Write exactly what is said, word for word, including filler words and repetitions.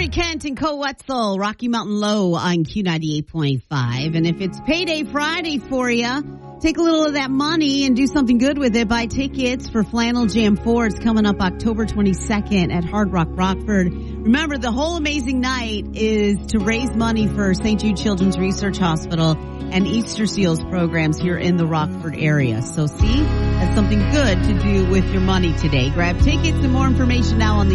Corey Kent and Co Wetzel, Rocky Mountain Low on Q ninety-eight point five. And if it's Payday Friday for you, take a little of that money and do something good with it. Buy tickets for Flannel Jam four. It's coming up October twenty-second at Hard Rock Rockford. Remember, the whole amazing night is to raise money for Saint Jude Children's Research Hospital and Easter Seals programs here in the Rockford area. So see, that's something good to do with your money today. Grab tickets and more information now on the